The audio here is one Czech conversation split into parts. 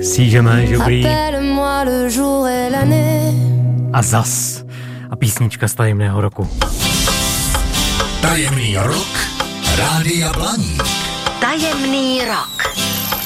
Si jamais j'oublie. A zas. A písnička z Tajemného roku. Tajemný rok Rádia Blaník. Tajemný rok.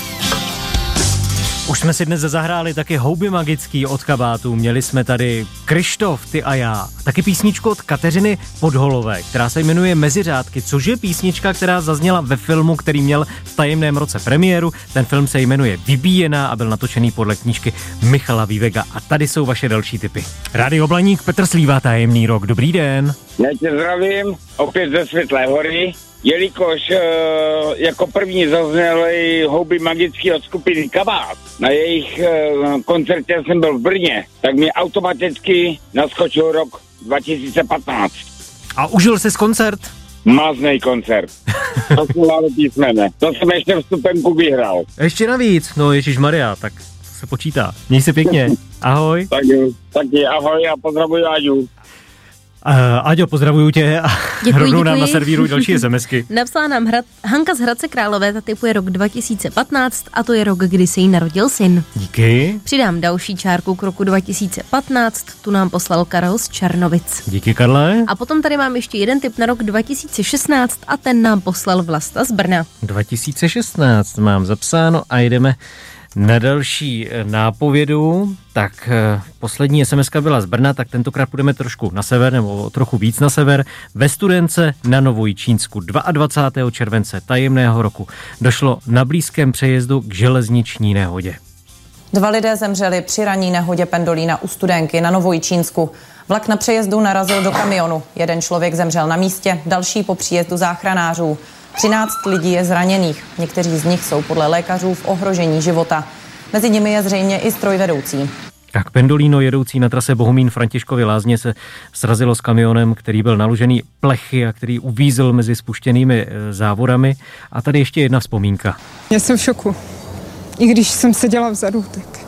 Už jsme si dnes zahráli taky Houby magický od Kabátů, měli jsme tady Kryštof, Ty a já, taky písničku od Kateřiny Podholové, která se jmenuje Meziřádky, což je písnička, která zazněla ve filmu, který měl v Tajemném roce premiéru. Ten film se jmenuje Vybíjená a byl natočený podle knížky Michala Vývega. A tady jsou vaše další tipy. Rádio Blaník, Petr Slíva, Tajemný rok, dobrý den. Já tě zdravím, opět ze Světlé hory, jelikož jako první zazněly Houby magický od skupiny Kabát. Na jejich koncertě jsem byl v Brně, tak mi automaticky naskočil rok 2015. A užil jsi koncert? Máznej koncert. To jsou hlavně písmene. To jsem ještě vstupenku vyhrál. Ještě navíc, no ježišmarja, tak se počítá. Měj se pěkně, ahoj. Taky ahoj a pozdravuji Áďu. Áďo, pozdravuju tě a rovnou nám naservíruj další SMSky. Napsala nám Hanka z Hradce Králové, ta typuje rok 2015 a to je rok, kdy se jí narodil syn. Díky. Přidám další čárku k roku 2015, tu nám poslal Karel z Černovic. Díky, Karle. A potom tady mám ještě jeden tip na rok 2016 a ten nám poslal Vlasta z Brna. 2016 mám zapsáno a jdeme na další nápovědu. Tak poslední SMSka byla z Brna, tak tentokrát půjdeme trošku na sever, nebo trochu víc na sever. Ve Studence na Novojičínsku 22. července tajemného roku došlo na blízkém přejezdu k železniční nehodě. 2 lidé zemřeli při ranní nehodě pendolína u Studenky na Novojičínsku. Vlak na přejezdu narazil do kamionu. 1 člověk zemřel na místě, další po příjezdu záchranářů. 13 lidí je zraněných. Někteří z nich jsou podle lékařů v ohrožení života. Mezi nimi je zřejmě i strojvedoucí. Tak pendolino jedoucí na trase Bohumín-Františkovy Lázně se srazilo s kamionem, který byl naložený plechy a který uvízl mezi spuštěnými závorami. A tady ještě jedna vzpomínka. Já jsem v šoku. I když jsem seděla vzadu, tak...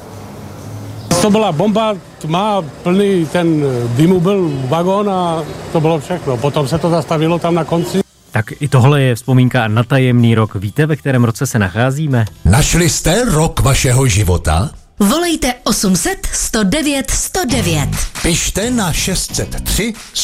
To byla bomba, má plný ten dymu byl vagón a to bylo všechno. Potom se to zastavilo tam na konci. Tak i tohle je vzpomínka na tajemný rok. Víte, ve kterém roce se nacházíme? Našli jste rok vašeho života? Volejte 800 109 109. Pište na 603